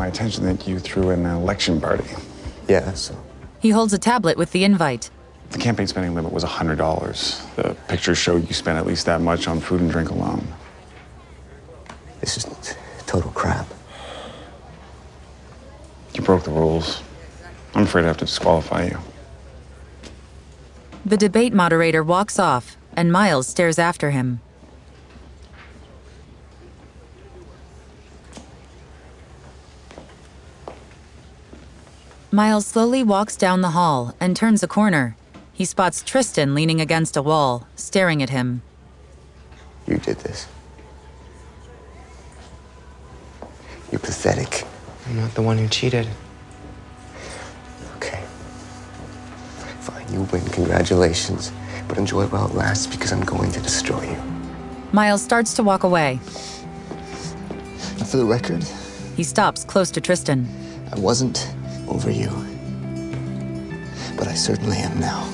my attention that you threw an election party. Yeah, so... He holds a tablet with the invite. The campaign spending limit was $100. The pictures show you spent at least that much on food and drink alone. This is total crap. You broke the rules. I'm afraid I have to disqualify you. The debate moderator walks off, and Miles stares after him. Miles slowly walks down the hall and turns a corner. He spots Tristan leaning against a wall, staring at him. You did this. You're pathetic. I'm not the one who cheated. Okay. Fine, you win. Congratulations. But enjoy while it lasts, because I'm going to destroy you. Miles starts to walk away. And for the record, He stops close to Tristan. I wasn't over you. But I certainly am now.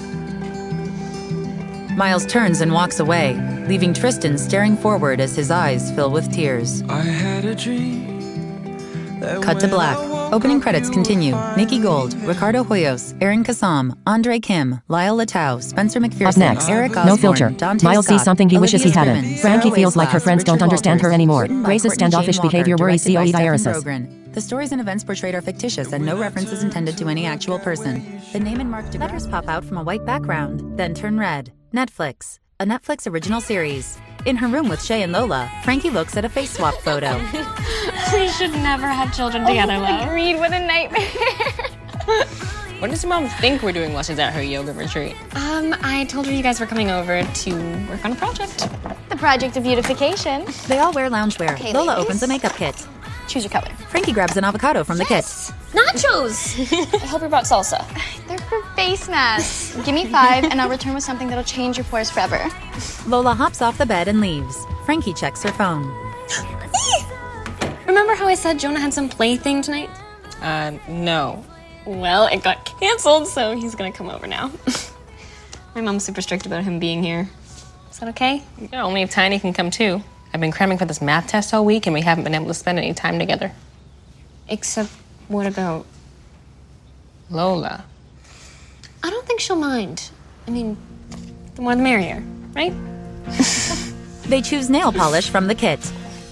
Miles turns and walks away, leaving Tristan staring forward as his eyes fill with tears. I had a dream. Cut to black. Opening credits continue. Nikki Gold, Ricardo Hoyos, Aaron Kassam, Andre Kim, Lyle Latau, Spencer McPherson, Up next, Eric No Osborne, Filter. Dante Miles Scott, sees something he wishes he Olivia hadn't. Scriven, Frankie Sarah feels like her Waislas, friends don't Richard understand her Walters, anymore. written by Racist, Courtney standoffish Jane Walker, behavior worries directed by COE Stephen diaresis. Rogren. The stories and events portrayed are fictitious and no reference is intended to any actual person. The name and marked letters pop out from a white background, then turn red. Netflix. A Netflix original series. In her room with Shay and Lola, Frankie looks at a face swap photo. We should never have children together, love. Agreed, what a nightmare. What does your mom think we're doing while she's at her yoga retreat? I told her you guys were coming over to work on a project. The project of beautification. They all wear loungewear. Okay, Lola ladies. opens a makeup kit. Choose your color. Frankie grabs an avocado from the kit. Nachos! I hope you brought salsa. They're for face masks. Give me 5 and I'll return with something that'll change your pores forever. Lola hops off the bed and leaves. Frankie checks her phone. Remember how I said Jonah had some plaything tonight? No. Well, it got canceled, so he's gonna come over now. My mom's super strict about him being here. Is that okay? Yeah, only if Tiny can come too. I've been cramming for this math test all week and we haven't been able to spend any time together. Except, what about... Lola. I don't think she'll mind. I mean, the more the merrier, right? They choose nail polish from the kit.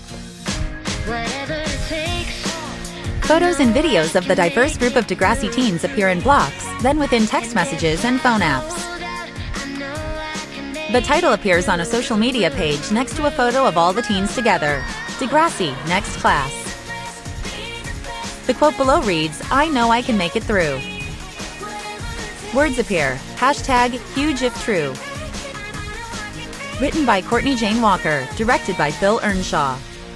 Photos and videos of the diverse group of Degrassi teens appear in blocks, then within text messages and phone apps. The title appears on a social media page next to a photo of all the teens together. Degrassi, next class. The quote below reads, "I know I can make it through." Words appear, hashtag huge if true. Written by Courtney Jane Walker, directed by Phil Earnshaw.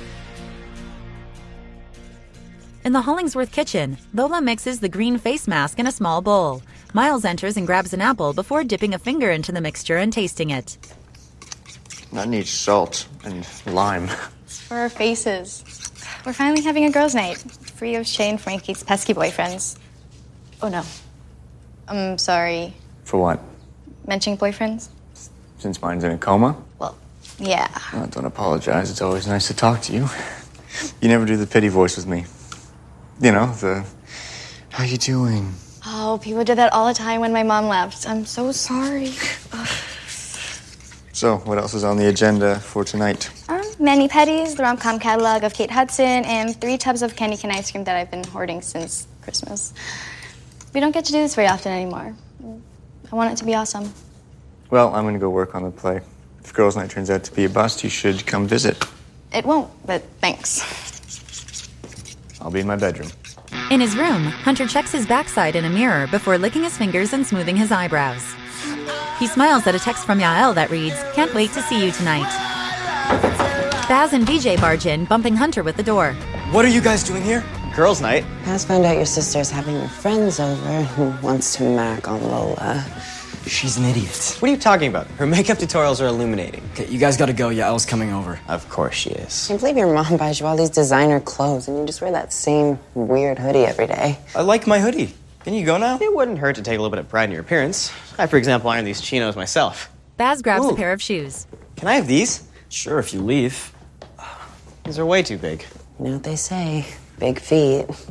In the Hollingsworth kitchen, Lola mixes the green face mask in a small bowl. Miles enters and grabs an apple before dipping a finger into the mixture and tasting it. That needs salt and lime. For our faces. We're finally having a girls' night. Free of Shay and Frankie's pesky boyfriends. Oh no. I'm sorry. For what? Mentioning boyfriends? Since mine's in a coma? Well, yeah. Oh, don't apologize. It's always nice to talk to you. You never do the pity voice with me. You know, the... How you doing? Oh, people did that all the time when my mom left. I'm so sorry. So, what else is on the agenda for tonight? Mani Petties, the rom-com catalog of Kate Hudson, and 3 tubs of candy cane ice cream that I've been hoarding since Christmas. We don't get to do this very often anymore. I want it to be awesome. Well, I'm gonna go work on the play. If girls' night turns out to be a bust, you should come visit. It won't, but thanks. I'll be in my bedroom. In his room, Hunter checks his backside in a mirror before licking his fingers and smoothing his eyebrows. He smiles at a text from Yael that reads, "Can't wait to see you tonight." Baz and VJ barge in, bumping Hunter with the door. What are you guys doing here? Girls' night. Baz found out your sister's having her friends over who wants to mac on Lola. She's an idiot. What are you talking about? Her makeup tutorials are illuminating. Okay, you guys gotta go. Yael's coming over. Of course she is. I can't believe your mom buys you all these designer clothes and you just wear that same weird hoodie every day. I like my hoodie. Can you go now? It wouldn't hurt to take a little bit of pride in your appearance. I, for example, iron these chinos myself. Baz grabs Ooh. a pair of shoes. Can I have these? Sure, if you leave. These are way too big. You know what they say, big feet.